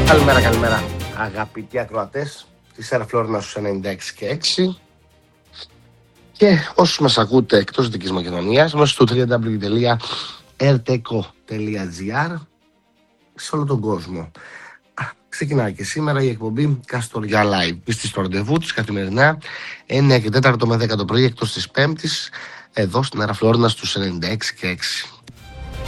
Καλημέρα αγαπητοί ακροατές της Air Florida στους 96 και 6 και όσους μας ακούτε εκτός Δυτικής Μακεδονίας μέσω στο www.airteco.gr σε όλο τον κόσμο. Ξεκινάει και σήμερα η εκπομπή Καστοριά Live. Είστε στο ραντεβού της καθημερινά 9 και 4 με 10 το πρωί εκτός της Πέμπτης εδώ στην Air Florida στους 96 και 6.